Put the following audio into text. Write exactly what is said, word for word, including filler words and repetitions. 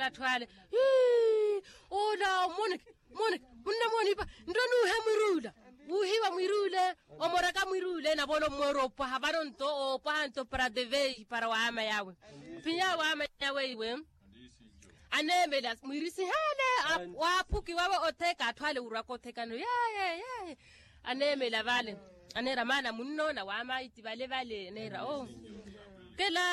thwale ola monik monik munna monipa ndonu he mwirula uhiwa mwirule omoraka mwirule na bolo moropa habaronto o panto para deve para wa ama yawe pinya wa ama yawe iwe anemela mwirisi hale wapuki wawe oteka thwale urako tekano ya ya ya anemela vale anera mana munno na wa ama iti vale vale nera oh kela